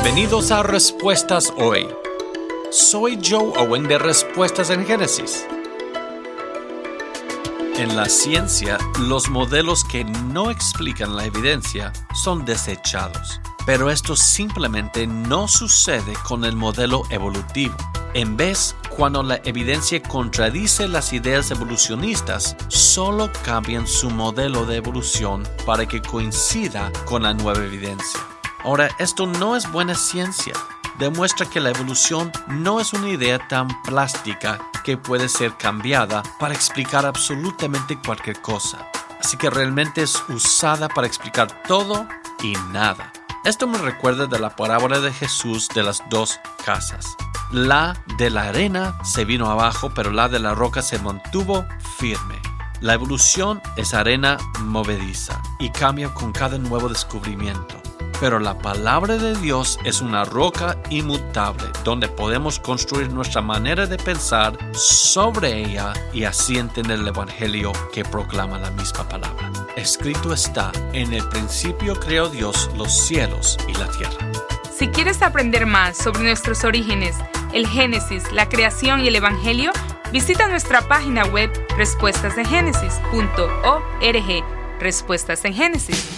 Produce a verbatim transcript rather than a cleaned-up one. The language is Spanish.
Bienvenidos a Respuestas Hoy. Soy Joe Owen de Respuestas en Génesis. En la ciencia, los modelos que no explican la evidencia son desechados, pero esto simplemente no sucede con el modelo evolutivo. En vez, cuando la evidencia contradice las ideas evolucionistas, solo cambian su modelo de evolución para que coincida con la nueva evidencia. Ahora, esto no es buena ciencia. Demuestra que la evolución no es una idea tan plástica que puede ser cambiada para explicar absolutamente cualquier cosa. Así que realmente es usada para explicar todo y nada. Esto me recuerda de la parábola de Jesús de las dos casas. La de la arena se vino abajo, pero la de la roca se mantuvo firme. La evolución es arena movediza y cambia con cada nuevo descubrimiento. Pero la palabra de Dios es una roca inmutable, donde podemos construir nuestra manera de pensar sobre ella y así entender el Evangelio que proclama la misma palabra. Escrito está: en el principio creó Dios los cielos y la tierra. Si quieres aprender más sobre nuestros orígenes, el Génesis, la creación y el Evangelio, visita nuestra página web respuestas en génesis punto org. Respuestas en Génesis.